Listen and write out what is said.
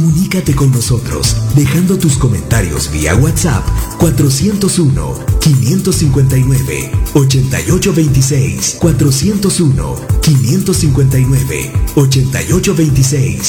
Comunícate con nosotros dejando tus comentarios vía WhatsApp 401-559-8826, 401-559-8826